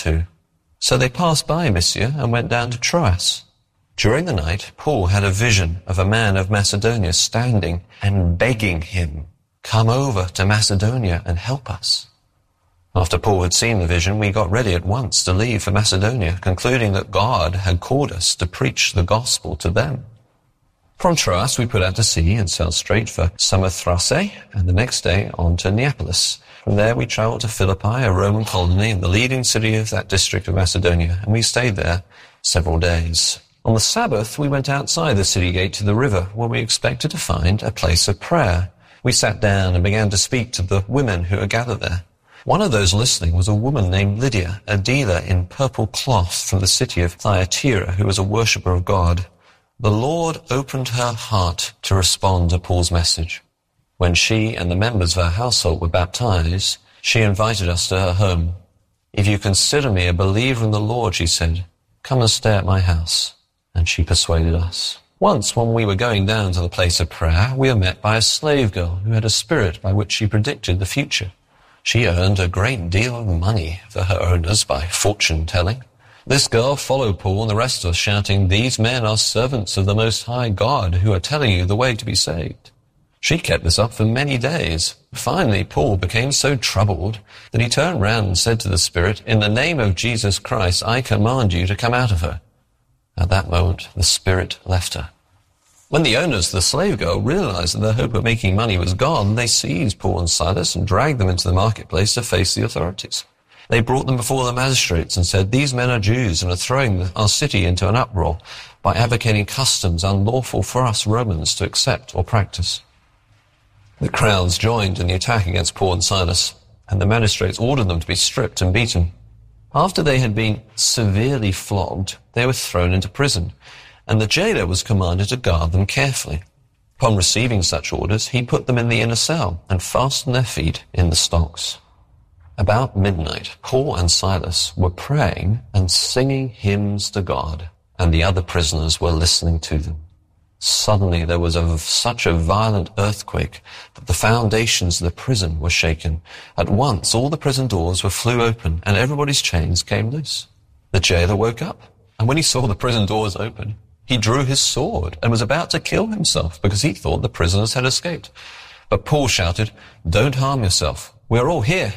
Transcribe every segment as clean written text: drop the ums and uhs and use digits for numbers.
too. So they passed by Mysia and went down to Troas. During the night, Paul had a vision of a man of Macedonia standing and begging him, "Come over to Macedonia and help us." After Paul had seen the vision, we got ready at once to leave for Macedonia, concluding that God had called us to preach the gospel to them. From Troas, we put out to sea and sailed straight for Samothrace, and the next day on to Neapolis. From there, we traveled to Philippi, a Roman colony and the leading city of that district of Macedonia, and we stayed there several days. On the Sabbath, we went outside the city gate to the river, where we expected to find a place of prayer. We sat down and began to speak to the women who were gathered there. One of those listening was a woman named Lydia, a dealer in purple cloth from the city of Thyatira, who was a worshipper of God. The Lord opened her heart to respond to Paul's message. When she and the members of her household were baptized, she invited us to her home. "If you consider me a believer in the Lord," she said, "come and stay at my house." And she persuaded us. Once, when we were going down to the place of prayer, we were met by a slave girl who had a spirit by which she predicted the future. She earned a great deal of money for her owners by fortune-telling. This girl followed Paul and the rest of us, shouting, "These men are servants of the Most High God who are telling you the way to be saved." She kept this up for many days. Finally, Paul became so troubled that he turned round and said to the spirit, "In the name of Jesus Christ, I command you to come out of her." At that moment, the spirit left her. When the owners of the slave girl realized that their hope of making money was gone, they seized Paul and Silas and dragged them into the marketplace to face the authorities. They brought them before the magistrates and said, "These men are Jews and are throwing our city into an uproar by advocating customs unlawful for us Romans to accept or practice." The crowds joined in the attack against Paul and Silas, and the magistrates ordered them to be stripped and beaten. After they had been severely flogged, they were thrown into prison, and the jailer was commanded to guard them carefully. Upon receiving such orders, he put them in the inner cell and fastened their feet in the stocks. About midnight, Paul and Silas were praying and singing hymns to God, and the other prisoners were listening to them. Suddenly there was such a violent earthquake that the foundations of the prison were shaken. At once all the prison doors flew open, and everybody's chains came loose. The jailer woke up, and when he saw the prison doors open, he drew his sword and was about to kill himself because he thought the prisoners had escaped. But Paul shouted, "Don't harm yourself. We're all here."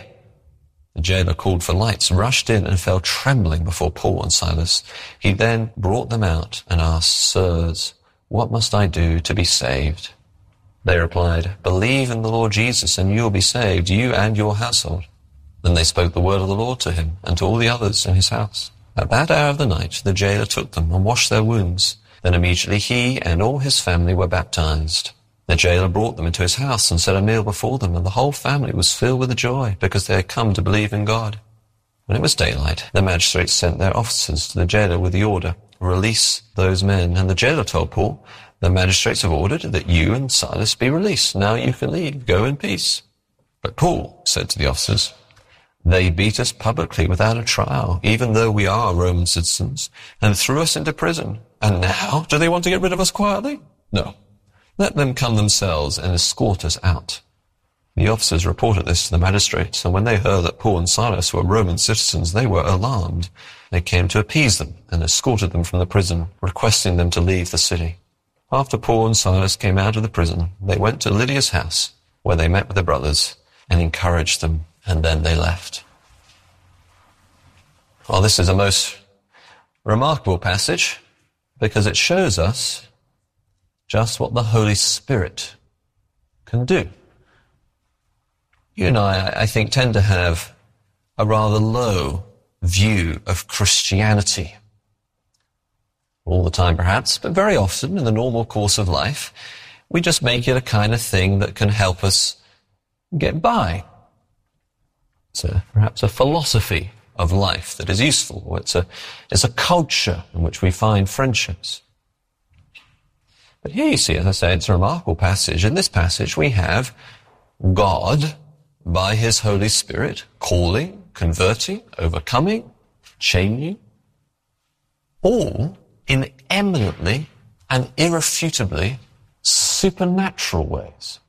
The jailer called for lights, rushed in, and fell trembling before Paul and Silas. He then brought them out and asked, "Sirs, what must I do to be saved?" They replied, "Believe in the Lord Jesus and you will be saved, you and your household." Then they spoke the word of the Lord to him and to all the others in his house. At that hour of the night, the jailer took them and washed their wounds. Then immediately he and all his family were baptized. The jailer brought them into his house and set a meal before them, and the whole family was filled with joy because they had come to believe in God. When it was daylight, the magistrates sent their officers to the jailer with the order, "Release those men." And the jailer told Paul, "The magistrates have ordered that you and Silas be released. Now you can leave. Go in peace." But Paul said to the officers, "They beat us publicly without a trial, even though we are Roman citizens, and threw us into prison. And now do they want to get rid of us quietly? No. Let them come themselves and escort us out." The officers reported this to the magistrates, and when they heard that Paul and Silas were Roman citizens, they were alarmed. They came to appease them and escorted them from the prison, requesting them to leave the city. After Paul and Silas came out of the prison, they went to Lydia's house, where they met with the brothers and encouraged them, and then they left. Well, this is a most remarkable passage because it shows us just what the Holy Spirit can do. You and I think, tend to have a rather low view of Christianity. All the time, perhaps, but very often in the normal course of life, we just make it a kind of thing that can help us get by. It's perhaps a philosophy of life that is useful, or it's a culture in which we find friendships. But here you see, as I say, it's a remarkable passage. In this passage we have God, by his Holy Spirit, calling, converting, overcoming, changing, all in eminently and irrefutably supernatural ways.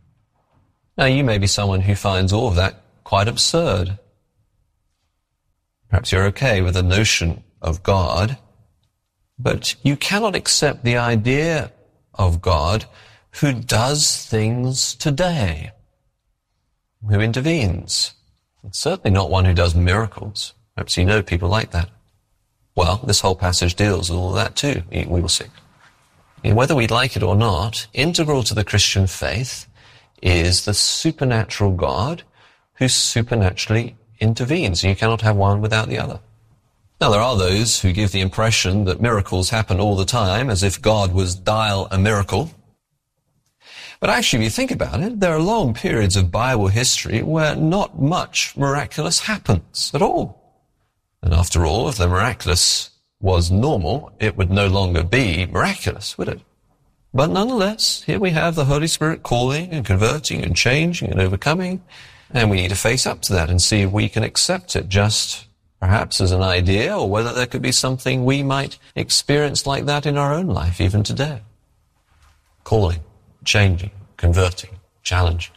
Now, you may be someone who finds all of that quite absurd. Perhaps you're okay with the notion of God, but you cannot accept the idea of God who does things today, who intervenes. It's certainly not one who does miracles. Perhaps you know people like that. Well, this whole passage deals with all that too, we will see. And whether we like it or not, integral to the Christian faith is the supernatural God who supernaturally intervenes. You cannot have one without the other. Now, there are those who give the impression that miracles happen all the time, as if God was dial a miracle. But actually, if you think about it, there are long periods of Bible history where not much miraculous happens at all. And after all, if the miraculous was normal, it would no longer be miraculous, would it? But nonetheless, here we have the Holy Spirit calling and converting and changing and overcoming, and we need to face up to that and see if we can accept it just perhaps as an idea, or whether there could be something we might experience like that in our own life, even today. Calling, changing, converting, challenging.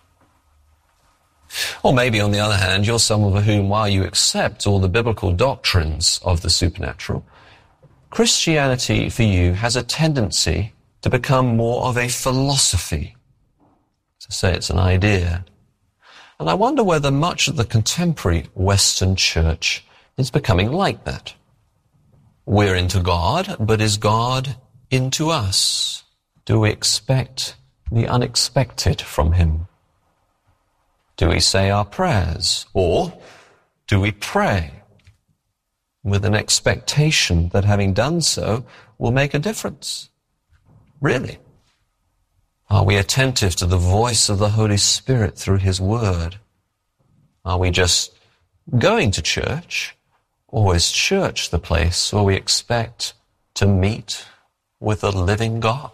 Or maybe, on the other hand, you're someone for whom, while you accept all the biblical doctrines of the supernatural, Christianity for you has a tendency to become more of a philosophy. To say it's an idea. And I wonder whether much of the contemporary Western church is becoming like that. We're into God, but is God into us? Do we expect the unexpected from him? Do we say our prayers? Or do we pray with an expectation that having done so will make a difference? Really? Are we attentive to the voice of the Holy Spirit through his word? Are we just going to church, or is church the place where we expect to meet with the living God?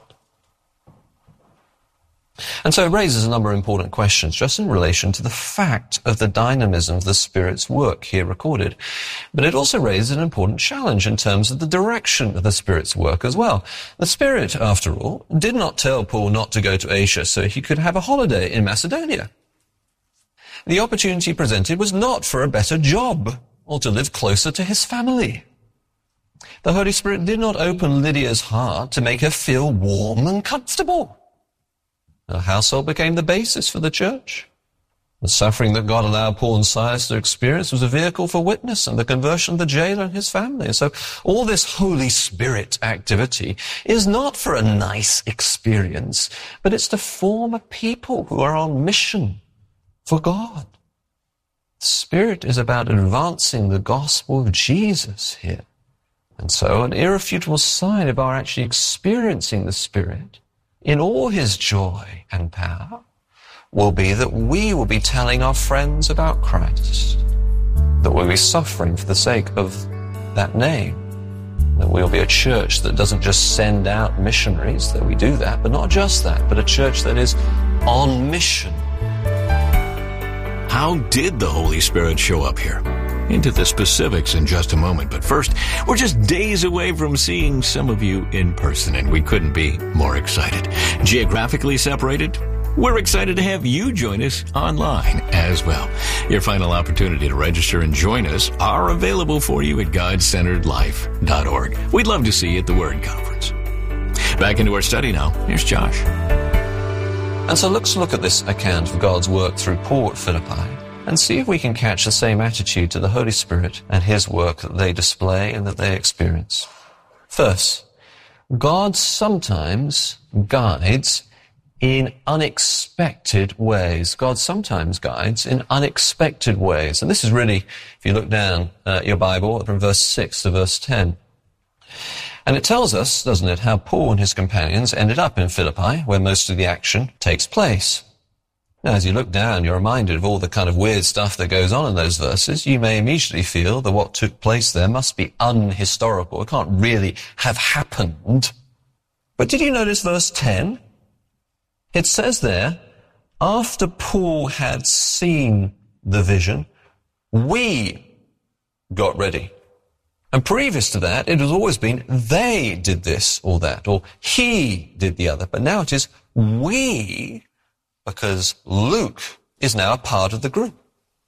And so it raises a number of important questions just in relation to the fact of the dynamism of the Spirit's work here recorded. But it also raises an important challenge in terms of the direction of the Spirit's work as well. The Spirit, after all, did not tell Paul not to go to Asia so he could have a holiday in Macedonia. The opportunity presented was not for a better job or to live closer to his family. The Holy Spirit did not open Lydia's heart to make her feel warm and comfortable. Her household became the basis for the church. The suffering that God allowed Paul and Silas to experience was a vehicle for witness and the conversion of the jailer and his family. And so all this Holy Spirit activity is not for a nice experience, but it's to form a people who are on mission for God. The Spirit is about advancing the gospel of Jesus here. And so an irrefutable sign of our actually experiencing the Spirit in all his joy and power will be that we will be telling our friends about Christ, that we'll be suffering for the sake of that name, that we'll be a church that doesn't just send out missionaries, that we do that, but not just that, but a church that is on mission. How did the Holy Spirit show up here? Into the specifics in just a moment, but first, we're just days away from seeing some of you in person, and we couldn't be more excited. Geographically separated, we're excited to have you join us online as well. Your final opportunity to register and join us are available for you at GodCenteredLife.org. We'd love to see you at the Word Conference. Back into our study now. Here's Josh. And so let's look at this account of God's work through Paul at Philippi and see if we can catch the same attitude to the Holy Spirit and his work that they display and that they experience. First, God sometimes guides in unexpected ways. God sometimes guides in unexpected ways. And this is really, if you look down your Bible from verse 6 to verse 10. And it tells us, doesn't it, how Paul and his companions ended up in Philippi, where most of the action takes place. Now, as you look down, you're reminded of all the kind of weird stuff that goes on in those verses. You may immediately feel that what took place there must be unhistorical. It can't really have happened. But did you notice verse 10? It says there, after Paul had seen the vision, we got ready. And previous to that, it has always been they did this or that, or he did the other. But now it is we, because Luke is now a part of the group.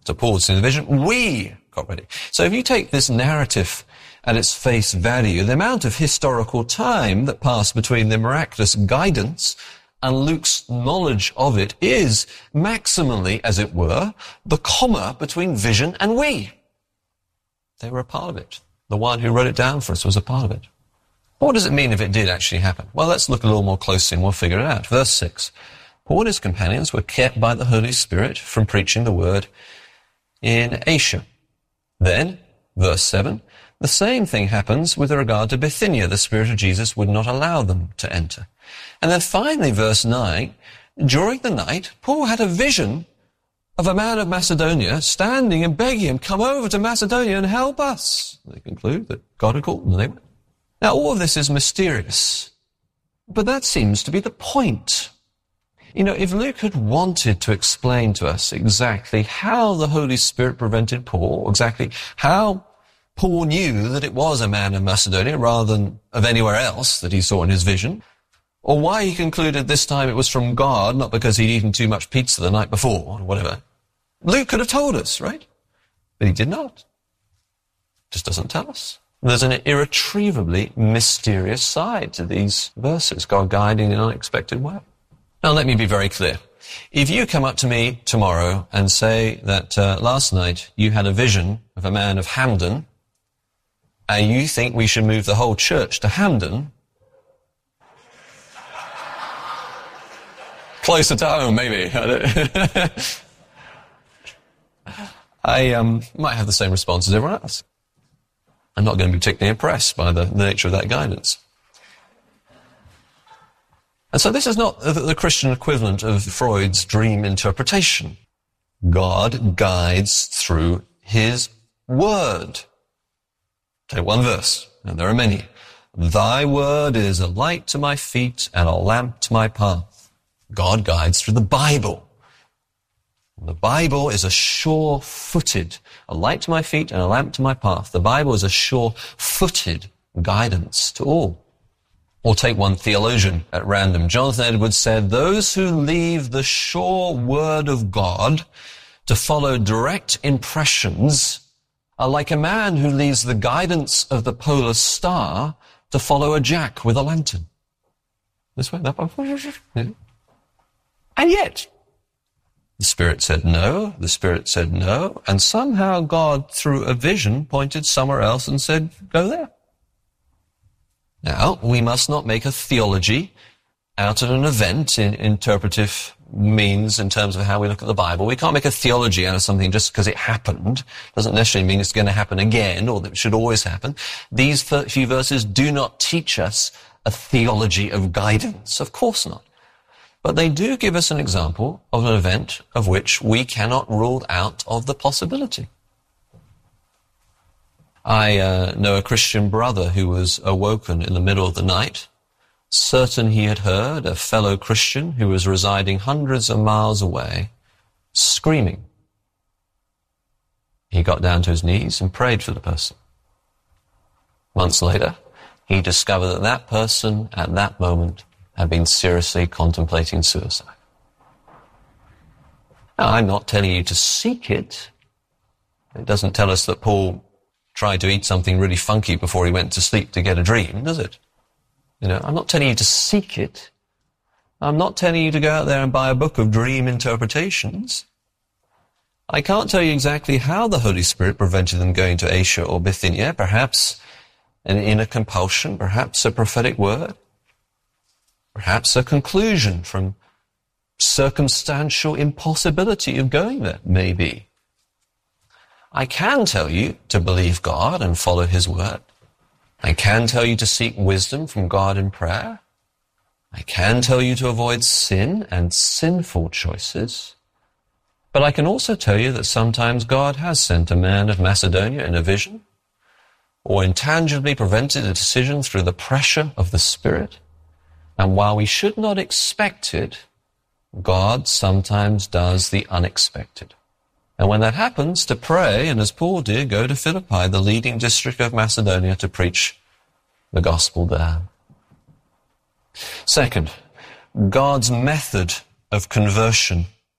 So Paul had seen the vision, we got ready. So if you take this narrative at its face value, the amount of historical time that passed between the miraculous guidance and Luke's knowledge of it is maximally, as it were, the comma between vision and we. They were a part of it. The one who wrote it down for us was a part of it. What does it mean if it did actually happen? Well, let's look a little more closely and we'll figure it out. Verse 6. Paul and his companions were kept by the Holy Spirit from preaching the word in Asia. Then, verse 7, the same thing happens with regard to Bithynia. The Spirit of Jesus would not allow them to enter. And then finally, verse 9, during the night, Paul had a vision of a man of Macedonia standing and begging him, come over to Macedonia and help us. They conclude that God had called them and they went. Now, all of this is mysterious, but that seems to be the point. You know, if Luke had wanted to explain to us exactly how the Holy Spirit prevented Paul, exactly how Paul knew that it was a man of Macedonia rather than of anywhere else that he saw in his vision, or why he concluded this time it was from God, not because he'd eaten too much pizza the night before, or whatever, Luke could have told us, right? But he did not. Just doesn't tell us. There's an irretrievably mysterious side to these verses, God guiding in an unexpected way. Now, let me be very clear. If you come up to me tomorrow and say that last night you had a vision of a man of Hamden, and you think we should move the whole church to Hamden, closer to home, maybe. I might have the same response as everyone else. I'm not going to be particularly impressed by the nature of that guidance. And so this is not the Christian equivalent of Freud's dream interpretation. God guides through his word. Take one verse, and there are many. Thy word is a light to my feet and a lamp to my path. God guides through the Bible. The Bible is a sure-footed, a light to my feet and a lamp to my path. The Bible is a sure-footed guidance to all. Or take one theologian at random. Jonathan Edwards said, those who leave the sure word of God to follow direct impressions are like a man who leaves the guidance of the polar star to follow a jack with a lantern. This way, that way. And yet, the Spirit said no, the Spirit said no, and somehow God, through a vision, pointed somewhere else and said, go there. Now, we must not make a theology out of an event in interpretive means in terms of how we look at the Bible. We can't make a theology out of something just because it happened. Doesn't necessarily mean it's going to happen again or that it should always happen. These few verses do not teach us a theology of guidance. Of course not. But they do give us an example of an event of which we cannot rule out of the possibility. I know a Christian brother who was awoken in the middle of the night, certain he had heard a fellow Christian who was residing hundreds of miles away, screaming. He got down to his knees and prayed for the person. Months later, he discovered that that person at that moment had been seriously contemplating suicide. Now, I'm not telling you to seek it. It doesn't tell us that Paul tried to eat something really funky before he went to sleep to get a dream, does it? You know, I'm not telling you to seek it. I'm not telling you to go out there and buy a book of dream interpretations. I can't tell you exactly how the Holy Spirit prevented them going to Asia or Bithynia, perhaps an inner compulsion, perhaps a prophetic word, perhaps a conclusion from circumstantial impossibility of going there, maybe. I can tell you to believe God and follow his word. I can tell you to seek wisdom from God in prayer. I can tell you to avoid sin and sinful choices. But I can also tell you that sometimes God has sent a man of Macedonia in a vision, or intangibly prevented a decision through the pressure of the Spirit. And while we should not expect it, God sometimes does the unexpected. And when that happens, to pray, and as Paul did, go to Philippi, the leading district of Macedonia, to preach the gospel there. Second, God's method of conversion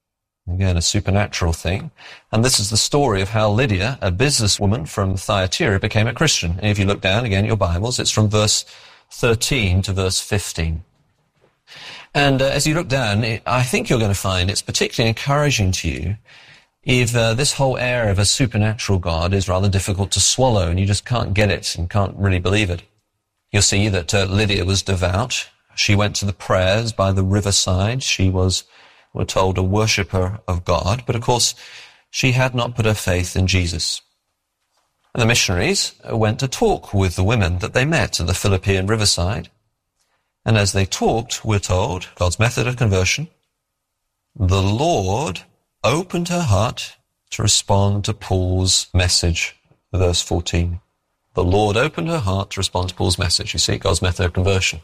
Again, a supernatural thing. And this is the story of how Lydia, a businesswoman from Thyatira, became a Christian. And if you look down again at your Bibles, it's from verse 13 to verse 15. And as you look down, I think you're going to find it's particularly encouraging to you if this whole air of a supernatural God is rather difficult to swallow and you just can't get it and can't really believe it. You'll see that Lydia was devout. She went to the prayers by the riverside. She was, we're told, a worshipper of God. But of course, she had not put her faith in Jesus. And the missionaries went to talk with the women that they met at the Philippian riverside. And as they talked, we're told, God's method of conversion, the Lord opened her heart to respond to Paul's message, verse 14. The Lord opened her heart to respond to Paul's message. You see, God's method of conversion.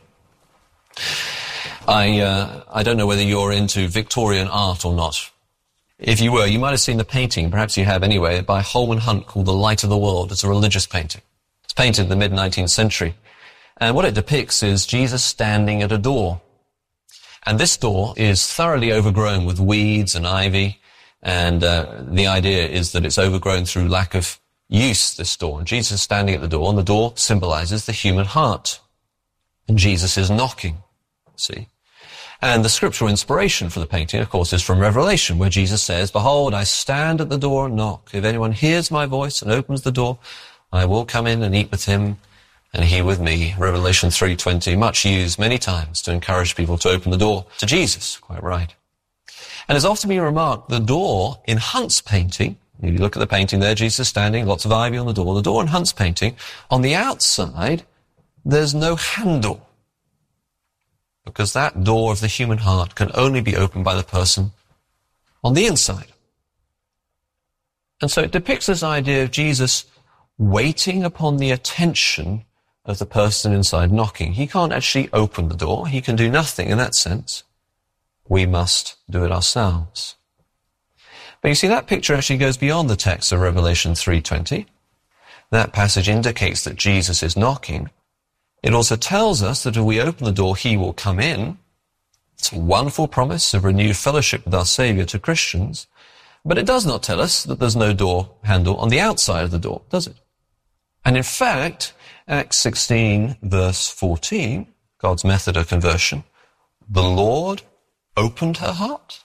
I don't know whether you're into Victorian art or not. If you were, you might have seen the painting, perhaps you have anyway, by Holman Hunt called The Light of the World. It's a religious painting. It's painted in the mid-19th century. And what it depicts is Jesus standing at a door. And this door is thoroughly overgrown with weeds and ivy. And the idea is that it's overgrown through lack of use, this door. And Jesus is standing at the door, and the door symbolizes the human heart. And Jesus is knocking, see. And the scriptural inspiration for the painting, of course, is from Revelation, where Jesus says, "Behold, I stand at the door and knock. If anyone hears my voice and opens the door, I will come in and eat with him, and he with me." Revelation 3:20, much used many times to encourage people to open the door to Jesus. Quite right. And as often been remarked, the door in Hunt's painting, if you look at the painting there, Jesus standing, lots of ivy on the door in Hunt's painting, on the outside, there's no handle. Because that door of the human heart can only be opened by the person on the inside. And so it depicts this idea of Jesus waiting upon the attention of the person inside knocking. He can't actually open the door. He can do nothing in that sense. We must do it ourselves. But you see, that picture actually goes beyond the text of Revelation 3:20. That passage indicates that Jesus is knocking. It also tells us that if we open the door, he will come in. It's a wonderful promise of renewed fellowship with our Savior to Christians. But it does not tell us that there's no door handle on the outside of the door, does it? And in fact, Acts 16, verse 14, God's method of conversion, the Lord opened her heart.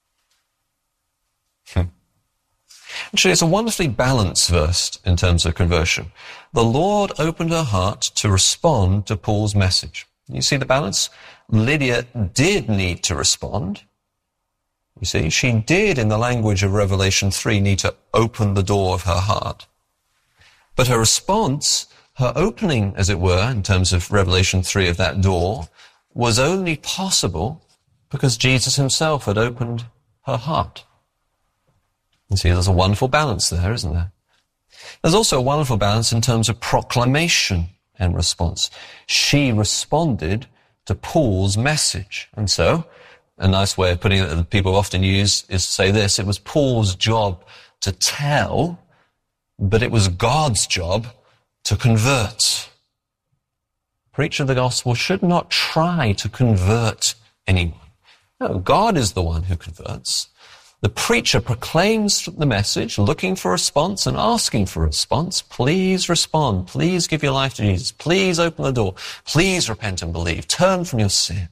Actually, it's a wonderfully balanced verse in terms of conversion. The Lord opened her heart to respond to Paul's message. You see the balance? Lydia did need to respond. You see, she did, in the language of Revelation 3, need to open the door of her heart. But her response, her opening, as it were, in terms of Revelation 3 of that door, was only possible because Jesus himself had opened her heart. You see, there's a wonderful balance there, isn't there? There's also a wonderful balance in terms of proclamation and response. She responded to Paul's message. And so, a nice way of putting it that people often use is to say this: it was Paul's job to tell, but it was God's job to convert. The preacher of the gospel should not try to convert anyone. No, God is the one who converts. The preacher proclaims the message, looking for a response and asking for a response. Please respond. Please give your life to Jesus. Please open the door. Please repent and believe. Turn from your sin.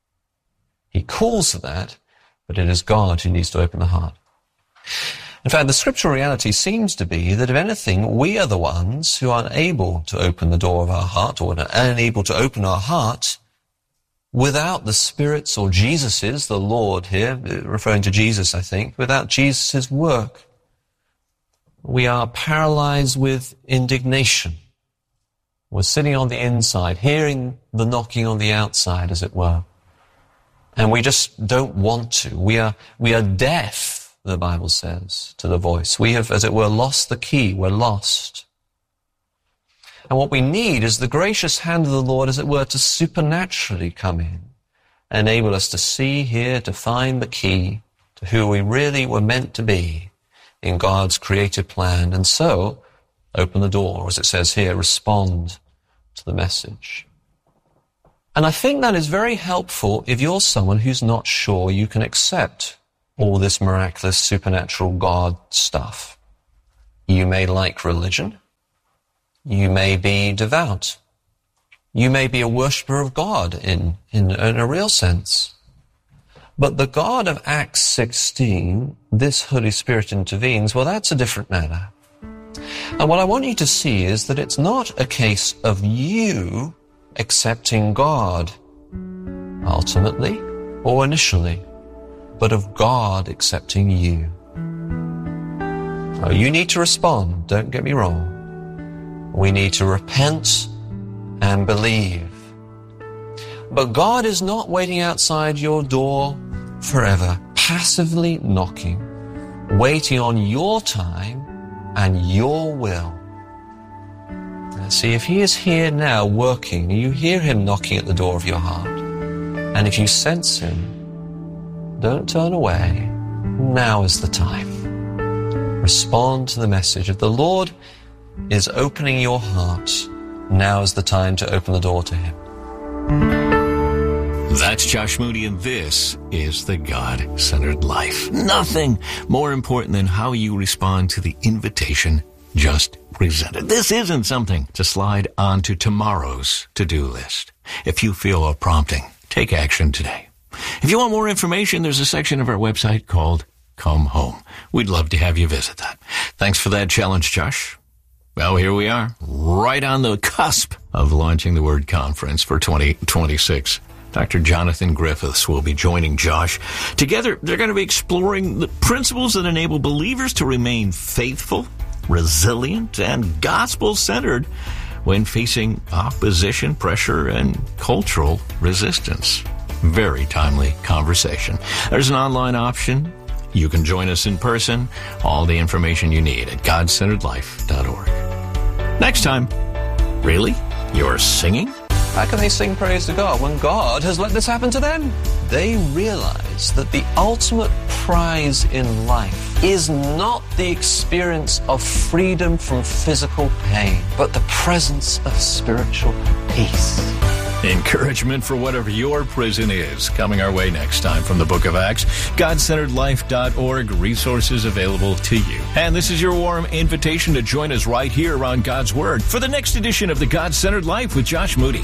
He calls for that, but it is God who needs to open the heart. In fact, the scriptural reality seems to be that if anything, we are the ones who are unable to open the door of our heart, or unable to open our heart without the Spirit's or Jesus's, the Lord here, referring to Jesus, I think, without Jesus's work. We are paralyzed with indignation. We're sitting on the inside, hearing the knocking on the outside, as it were. And we just don't want to. We are deaf, the Bible says, to the voice. We have, as it were, lost the key. We're lost. And what we need is the gracious hand of the Lord, as it were, to supernaturally come in, enable us to see, hear, to find the key to who we really were meant to be in God's creative plan, and so open the door, as it says here, respond to the message. And I think that is very helpful if you're someone who's not sure you can accept all this miraculous supernatural God stuff. You may like religion. You may be devout. You may be a worshiper of God in a real sense. But the God of Acts 16, this Holy Spirit intervenes, well, that's a different matter. And what I want you to see is that it's not a case of you accepting God, ultimately or initially, but of God accepting you. Now, you need to respond, don't get me wrong. We need to repent and believe. But God is not waiting outside your door forever, passively knocking, waiting on your time and your will. Now, see, if He is here now working, you hear Him knocking at the door of your heart, and if you sense Him, don't turn away. Now is the time. Respond to the message. If the Lord is opening your heart, now is the time to open the door to Him. That's Josh Moody, and this is the God-Centered Life. Nothing more important than how you respond to the invitation just presented. This isn't something to slide onto tomorrow's to-do list. If you feel a prompting, take action today. If you want more information, there's a section of our website called Come Home. We'd love to have you visit that. Thanks for that challenge, Josh. Well, here we are, right on the cusp of launching the Word Conference for 2026. Dr. Jonathan Griffiths will be joining Josh. Together, they're going to be exploring the principles that enable believers to remain faithful, resilient, and gospel-centered when facing opposition, pressure, and cultural resistance. Very timely conversation. There's an online option. You can join us in person. All the information you need at godcenteredlife.org. Next time, really? You're singing? How can they sing praise to God when God has let this happen to them? They realize that the ultimate prize in life is not the experience of freedom from physical pain, but the presence of spiritual peace. Encouragement for whatever your prison is. Coming our way next time from the Book of Acts. GodCenteredLife.org. Resources available to you. And this is your warm invitation to join us right here on God's Word for the next edition of the God-Centered Life with Josh Moody.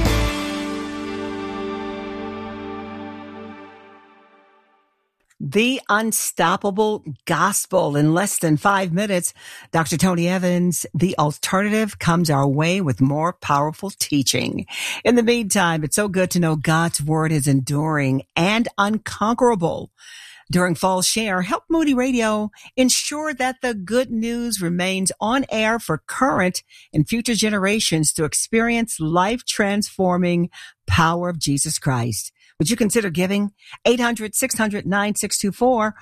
The Unstoppable Gospel in less than 5 minutes. Dr. Tony Evans, The Alternative, comes our way with more powerful teaching. In the meantime, it's so good to know God's Word is enduring and unconquerable. During Fall Share, help Moody Radio ensure that the good news remains on air for current and future generations to experience life-transforming power of Jesus Christ. Would you consider giving? 800-600-9624 or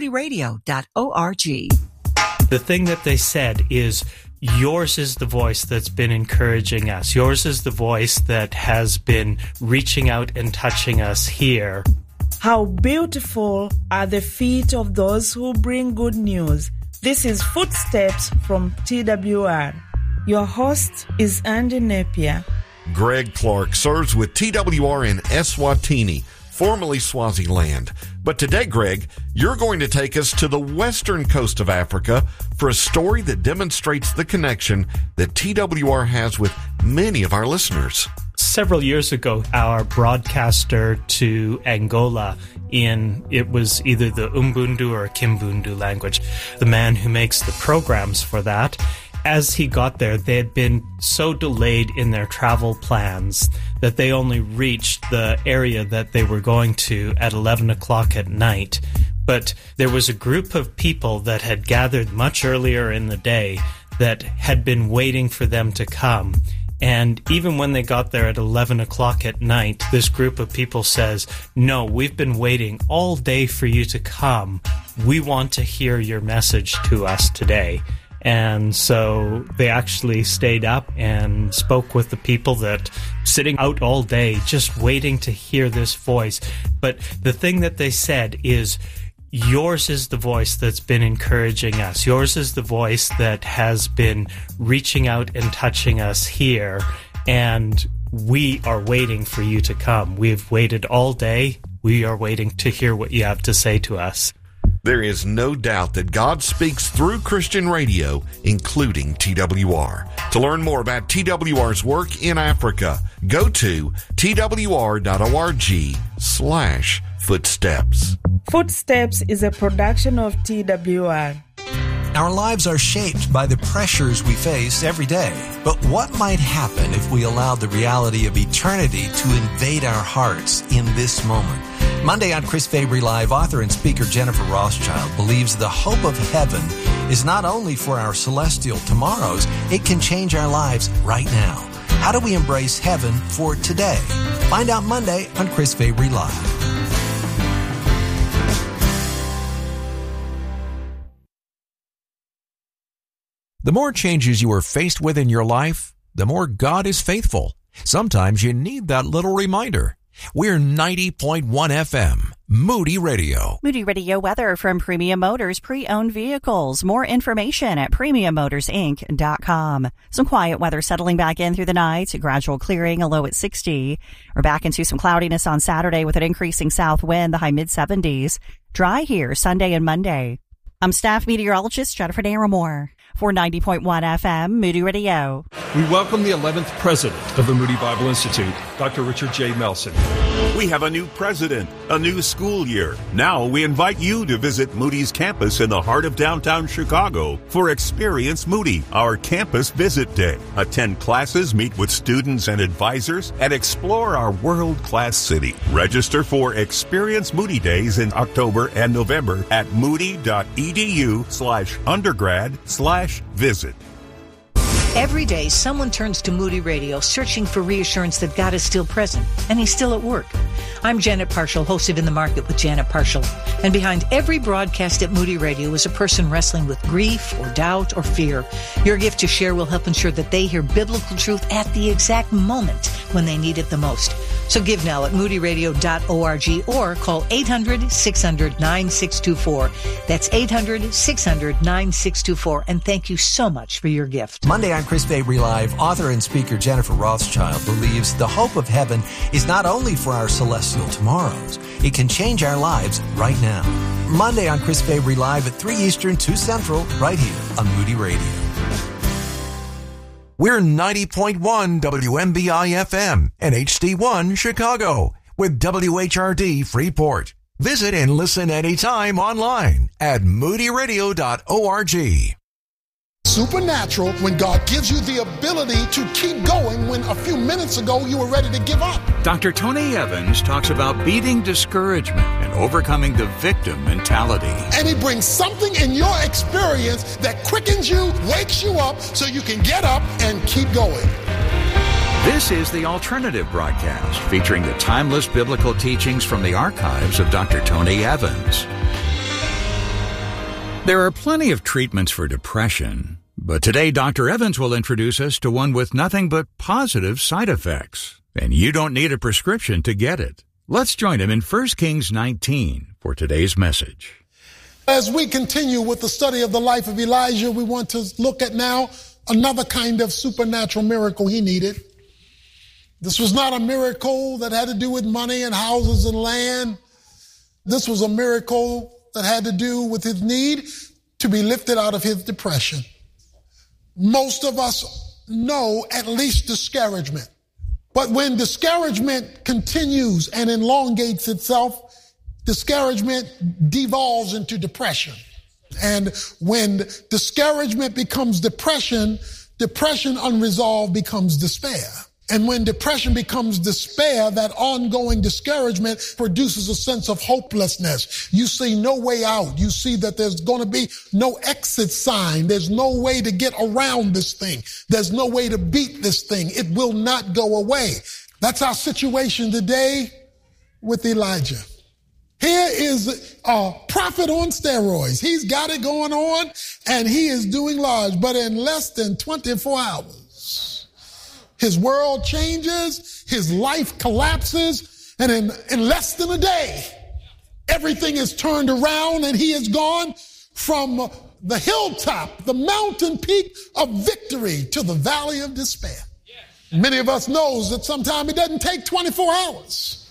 moodyradio.org. The thing that they said is, yours is the voice that's been encouraging us. Yours is the voice that has been reaching out and touching us here. How beautiful are the feet of those who bring good news. This is Footsteps from TWR. Your host is Andy Napier. Greg Clark serves with TWR in Eswatini, formerly Swaziland. But today, Greg, you're going to take us to the western coast of Africa for a story that demonstrates the connection that TWR has with many of our listeners. Several years ago, our broadcaster to Angola it was either the Umbundu or Kimbundu language, the man who makes the programs for that, as he got there, they had been so delayed in their travel plans that they only reached the area that they were going to at 11 o'clock at night. But there was a group of people that had gathered much earlier in the day that had been waiting for them to come. And even when they got there at 11 o'clock at night, this group of people says, "No, we've been waiting all day for you to come. We want to hear your message to us today." And so they actually stayed up and spoke with the people that sitting out all day, just waiting to hear this voice. But the thing that they said is, yours is the voice that's been encouraging us. Yours is the voice that has been reaching out and touching us here. And we are waiting for you to come. We've waited all day. we are waiting to hear what you have to say to us. There is no doubt that God speaks through Christian radio, including TWR. To learn more about TWR's work in Africa, go to twr.org/footsteps. Footsteps is a production of TWR. Our lives are shaped by the pressures we face every day. But what might happen if we allowed the reality of eternity to invade our hearts in this moment? Monday on Chris Fabry Live, author and speaker Jennifer Rothschild believes the hope of heaven is not only for our celestial tomorrows, it can change our lives right now. How do we embrace heaven for today? Find out Monday on Chris Fabry Live. The more changes you are faced with in your life, the more God is faithful. Sometimes you need that little reminder. We're 90.1 FM, Moody Radio. Moody Radio weather from Premium Motors Pre-Owned Vehicles. More information at PremiumMotorsInc.com. Some quiet weather settling back in through the night. Gradual clearing, a low at 60. We're back into some cloudiness on Saturday with an increasing south wind, the high mid-70s. Dry here Sunday and Monday. I'm staff meteorologist Jennifer Naramore for 90.1 FM, Moody Radio. We welcome the 11th president of the Moody Bible Institute, Dr. Richard J. Melson. We have a new president, a new school year. Now we invite you to visit Moody's campus in the heart of downtown Chicago for Experience Moody, our campus visit day. Attend classes, meet with students and advisors, and explore our world-class city. Register for Experience Moody Days in October and November at moody.edu/undergrad/visit. Every day, someone turns to Moody Radio searching for reassurance that God is still present and He's still at work. I'm Janet Parshall, host of In the Market with Janet Parshall. And behind every broadcast at Moody Radio is a person wrestling with grief or doubt or fear. Your gift to share will help ensure that they hear biblical truth at the exact moment when they need it the most. So give now at moodyradio.org or call 800-600-9624. That's 800-600-9624. And thank you so much for your gift. Monday on Chris Fabry Live, author and speaker Jennifer Rothschild believes the hope of heaven is not only for our celestial tomorrows, it can change our lives right now. Monday on Chris Fabry Live at 3 Eastern, 2 Central, right here on Moody Radio. We're 90.1 WMBI FM and HD1 Chicago with WHRD Freeport. Visit and listen anytime online at moodyradio.org. Supernatural when God gives you the ability to keep going when a few minutes ago you were ready to give up. Dr. Tony Evans talks about beating discouragement and overcoming the victim mentality. And he brings something in your experience that quickens you, wakes you up, so you can get up and keep going. This is the Alternative Broadcast, featuring the timeless biblical teachings from the archives of Dr. Tony Evans. There are plenty of treatments for depression, but today Dr. Evans will introduce us to one with nothing but positive side effects. And you don't need a prescription to get it. Let's join him in 1 Kings 19 for today's message. As we continue with the study of the life of Elijah, we want to look at now another kind of supernatural miracle he needed. This was not a miracle that had to do with money and houses and land. This was a miracle that had to do with his need to be lifted out of his depression. Most of us know at least discouragement. But when discouragement continues and elongates itself, discouragement devolves into depression. And when discouragement becomes depression, depression unresolved becomes despair. And when depression becomes despair, that ongoing discouragement produces a sense of hopelessness. You see no way out. You see that there's going to be no exit sign. There's no way to get around this thing. There's no way to beat this thing. It will not go away. That's our situation today with Elijah. Here is a prophet on steroids. He's got it going on and he is doing large, but in less than 24 hours, his world changes, his life collapses, and in less than a day, everything is turned around and he is gone from the hilltop, the mountain peak of victory to the valley of despair. Many of us knows that sometimes it doesn't take 24 hours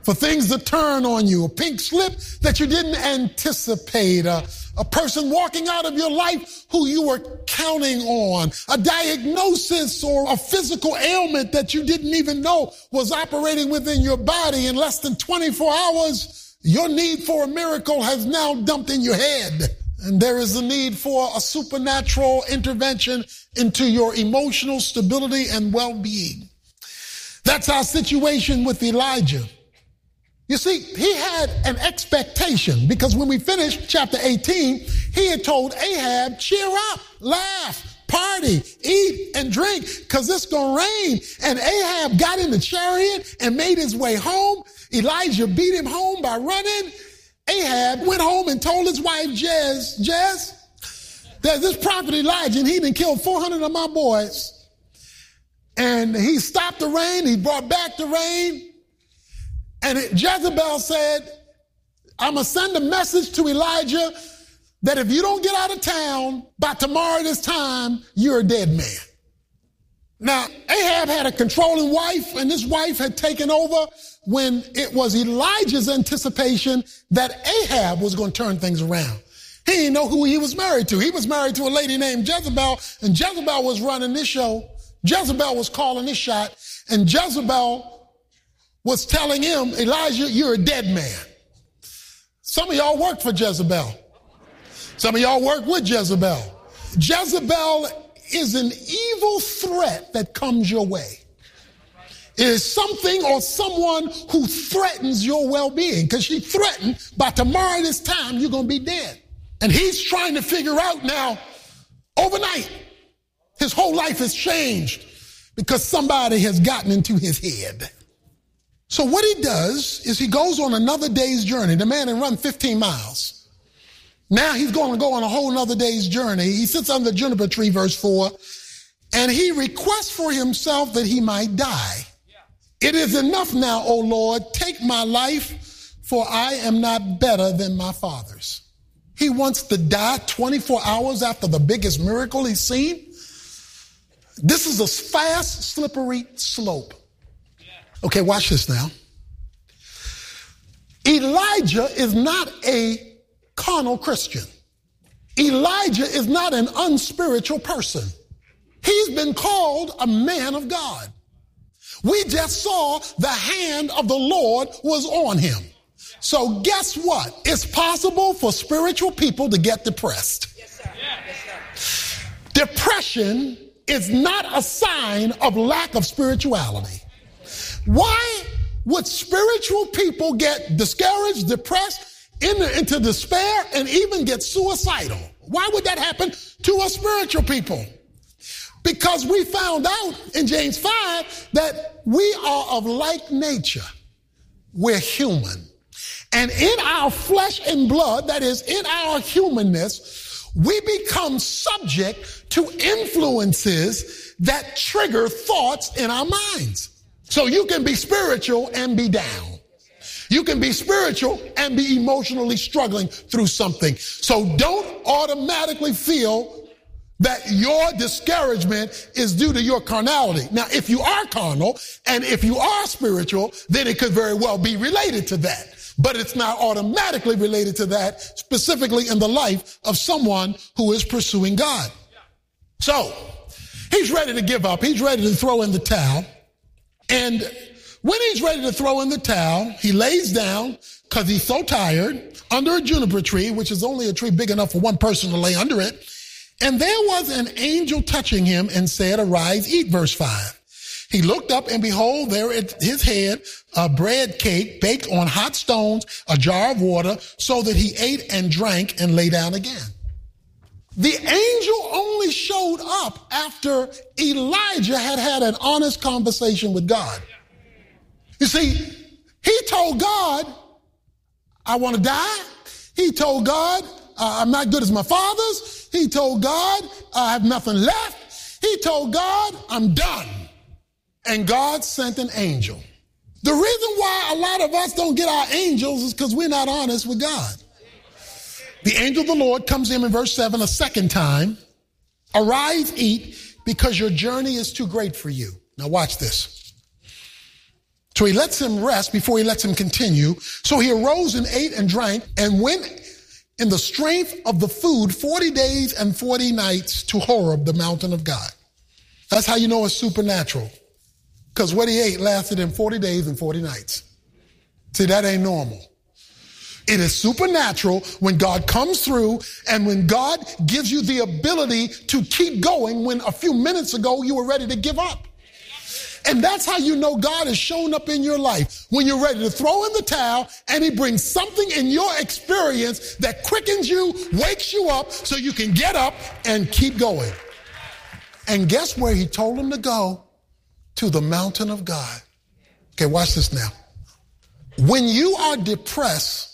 for things to turn on you, a pink slip that you didn't anticipate, a person walking out of your life who you were counting on, a diagnosis or a physical ailment that you didn't even know was operating within your body. In less than 24 hours, your need for a miracle has now dumped in your head. And there is a need for a supernatural intervention into your emotional stability and well-being. That's our situation with Elijah. You see, he had an expectation because when we finished chapter 18, he had told Ahab, cheer up, laugh, party, eat, and drink because it's going to rain. And Ahab got in the chariot and made his way home. Elijah beat him home by running. Ahab went home and told his wife, Jez, there's this prophet Elijah and he done killed 400 of my boys. And he stopped the rain. He brought back the rain. And Jezebel said, I'm going to send a message to Elijah that if you don't get out of town by tomorrow this time, you're a dead man. Now, Ahab had a controlling wife, and this wife had taken over when it was Elijah's anticipation that Ahab was going to turn things around. He didn't know who he was married to. He was married to a lady named Jezebel, and Jezebel was running this show. Jezebel was calling this shot, and Jezebel was telling him, Elijah, you're a dead man. Some of y'all work for Jezebel. Some of y'all work with Jezebel. Jezebel is an evil threat that comes your way. It is something or someone who threatens your well-being because she threatened by tomorrow this time you're going to be dead. And he's trying to figure out now, overnight, his whole life has changed because somebody has gotten into his head. So what he does is he goes on another day's journey. The man had run 15 miles. Now he's going to go on a whole nother day's journey. He sits under the juniper tree, verse 4, and he requests for himself that he might die. It is enough now, O Lord, take my life, for I am not better than my fathers. He wants to die 24 hours after the biggest miracle he's seen. This is a fast, slippery slope. Okay, watch this now. Elijah is not a carnal Christian. Elijah is not an unspiritual person. He's been called a man of God. We just saw the hand of the Lord was on him. So guess what? It's possible for spiritual people to get depressed. Yes, sir. Yes, sir. Depression is not a sign of lack of spirituality. Why would spiritual people get discouraged, depressed, into despair, and even get suicidal? Why would that happen to us spiritual people? Because we found out in James 5 that we are of like nature. We're human. And in our flesh and blood, that is, in our humanness, we become subject to influences that trigger thoughts in our minds. So you can be spiritual and be down. You can be spiritual and be emotionally struggling through something. So don't automatically feel that your discouragement is due to your carnality. Now, if you are carnal and if you are spiritual, then it could very well be related to that. But it's not automatically related to that, specifically in the life of someone who is pursuing God. So he's ready to give up. He's ready to throw in the towel. And when he's ready to throw in the towel, he lays down because he's so tired under a juniper tree, which is only a tree big enough for one person to lay under it. And there was an angel touching him and said, arise, eat, verse 5. He looked up and behold, there at his head, a bread cake baked on hot stones, a jar of water, so that he ate and drank and lay down again. The angel only showed up after Elijah had had an honest conversation with God. You see, he told God, I want to die. He told God, I'm not good as my fathers. He told God, I have nothing left. He told God, I'm done. And God sent an angel. The reason why a lot of us don't get our angels is because we're not honest with God. The angel of the Lord comes in verse 7 a second time. Arise, eat, because your journey is too great for you. Now watch this. So he lets him rest before he lets him continue. So he arose and ate and drank and went in the strength of the food 40 days and 40 nights to Horeb, the mountain of God. That's how you know it's supernatural. Because what he ate lasted him 40 days and 40 nights. See, that ain't normal. It is supernatural when God comes through and when God gives you the ability to keep going when a few minutes ago you were ready to give up. And that's how you know God has shown up in your life. When you're ready to throw in the towel and he brings something in your experience that quickens you, wakes you up so you can get up and keep going. And guess where he told him to go? To the mountain of God. Okay, watch this now. When you are depressed,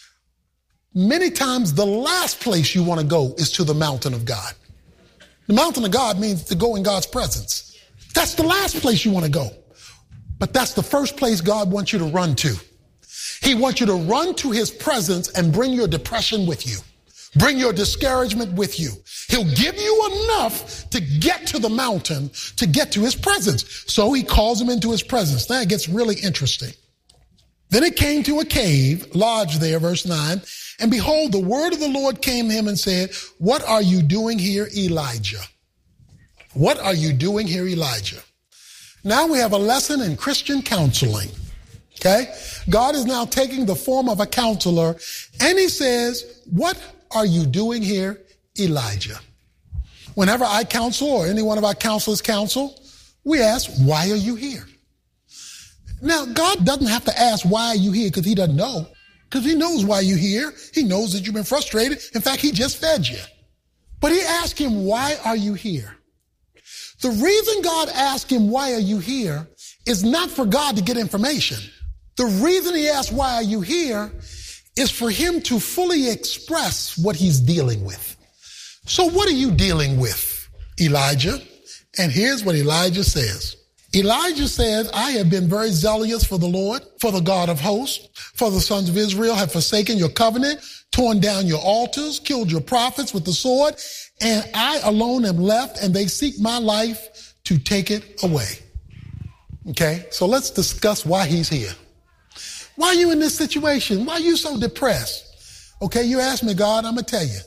many times the last place you want to go is to the mountain of God. The mountain of God means to go in God's presence. That's the last place you want to go. But that's the first place God wants you to run to. He wants you to run to his presence and bring your depression with you. Bring your discouragement with you. He'll give you enough to get to the mountain, to get to his presence. So he calls him into his presence. Now it gets really interesting. Then it came to a cave, lodged there, verse 9, and behold, the word of the Lord came to him and said, what are you doing here, Elijah? What are you doing here, Elijah? Now we have a lesson in Christian counseling. Okay? God is now taking the form of a counselor, and he says, what are you doing here, Elijah? Whenever I counsel or any one of our counselors counsel, we ask, why are you here? Now, God doesn't have to ask, why are you here? Because he doesn't know. Because he knows why you're here. He knows that you've been frustrated. In fact, he just fed you. But he asked him, why are you here? The reason God asked him, why are you here, is not for God to get information. The reason he asked, why are you here, is for him to fully express what he's dealing with. So what are you dealing with, Elijah? And here's what Elijah says. Elijah says, I have been very zealous for the Lord, for the God of hosts, for the sons of Israel have forsaken your covenant, torn down your altars, killed your prophets with the sword, and I alone am left, and they seek my life to take it away. Okay, so let's discuss why he's here. Why are you in this situation? Why are you so depressed? Okay, you ask me, God, I'm going to tell you.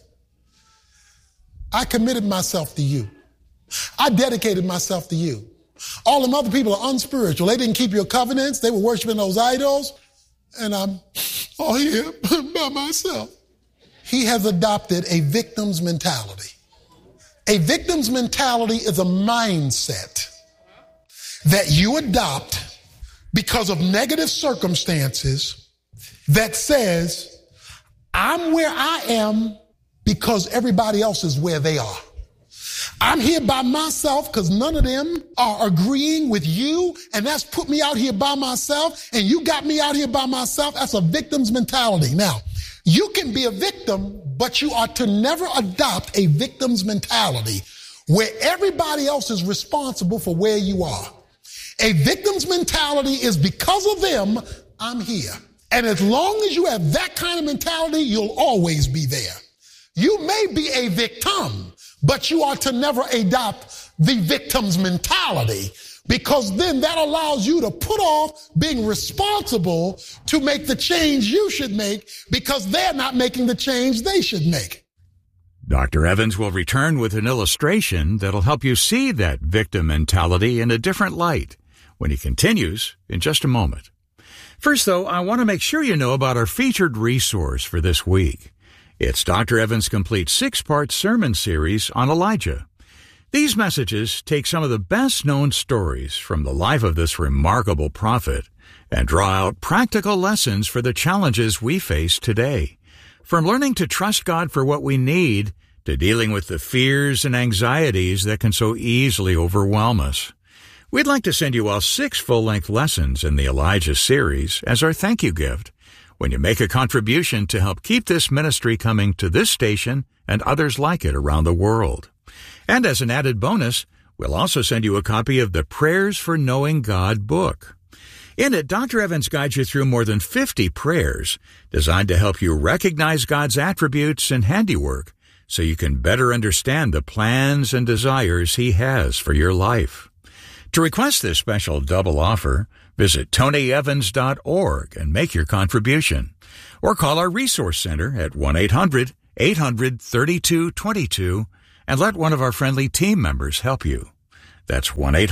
I committed myself to you. I dedicated myself to you. All them other people are unspiritual. They didn't keep your covenants. They were worshiping those idols. And I'm all here by myself. He has adopted a victim's mentality. A victim's mentality is a mindset that you adopt because of negative circumstances that says, I'm where I am because everybody else is where they are. I'm here by myself because none of them are agreeing with you, and that's put me out here by myself, and you got me out here by myself. That's a victim's mentality. Now, you can be a victim, but you are to never adopt a victim's mentality where everybody else is responsible for where you are. A victim's mentality is because of them, I'm here. And as long as you have that kind of mentality, you'll always be there. You may be a victim, but you are to never adopt the victim's mentality, because then that allows you to put off being responsible to make the change you should make because they're not making the change they should make. Dr. Evans will return with an illustration that'll help you see that victim mentality in a different light when he continues in just a moment. First, though, I want to make sure you know about our featured resource for this week. It's Dr. Evans' complete 6-part sermon series on Elijah. These messages take some of the best-known stories from the life of this remarkable prophet and draw out practical lessons for the challenges we face today. From learning to trust God for what we need to dealing with the fears and anxieties that can so easily overwhelm us. We'd like to send you all 6 full-length lessons in the Elijah series as our thank you gift when you make a contribution to help keep this ministry coming to this station and others like it around the world. And as an added bonus, we'll also send you a copy of the Prayers for Knowing God book. In it, Dr. Evans guides you through more than 50 prayers designed to help you recognize God's attributes and handiwork so you can better understand the plans and desires He has for your life. To request this special double offer, visit tonyevans.org and make your contribution. Or call our Resource Center at 1-800-800-3222 and let one of our friendly team members help you. That's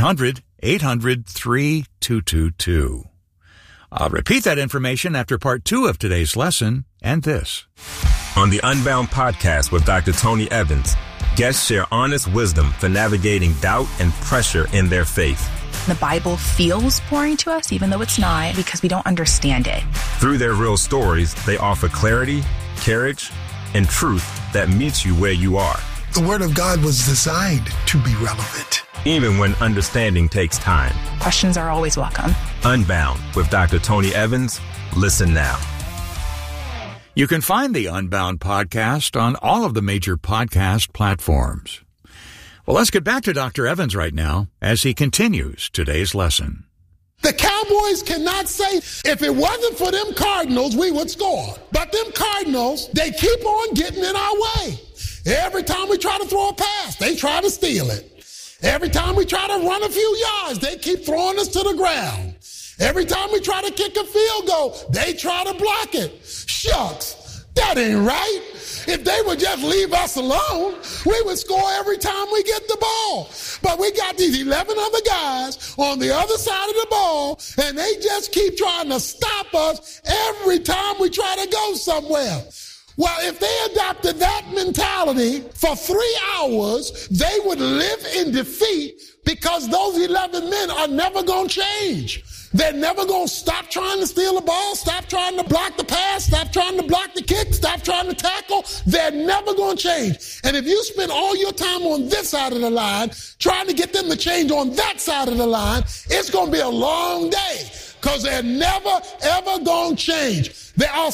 1-800-800-3222. I'll repeat that information after part 2 of today's lesson and this. On the Unbound podcast with Dr. Tony Evans, guests share honest wisdom for navigating doubt and pressure in their faith. The Bible feels boring to us, even though it's not, because we don't understand it. Through their real stories, they offer clarity, courage, and truth that meets you where you are. The Word of God was designed to be relevant, even when understanding takes time. Questions are always welcome. Unbound with Dr. Tony Evans. Listen now. You can find the Unbound podcast on all of the major podcast platforms. Well, let's get back to Dr. Evans right now as he continues today's lesson. The Cowboys cannot say, if it wasn't for them Cardinals, we would score. But them Cardinals, they keep on getting in our way. Every time we try to throw a pass, they try to steal it. Every time we try to run a few yards, they keep throwing us to the ground. Every time we try to kick a field goal, they try to block it. Shucks, that ain't right. If they would just leave us alone, we would score every time we get the ball. But we got these 11 other guys on the other side of the ball, and they just keep trying to stop us every time we try to go somewhere. Well, if they adopted that mentality for 3 hours, they would live in defeat because those 11 men are never going to change. They're never going to stop trying to steal the ball, stop trying to block the pass, stop trying to block the kick, stop trying to tackle. They're never going to change. And if you spend all your time on this side of the line trying to get them to change on that side of the line, it's going to be a long day because they're never, ever going to change. There are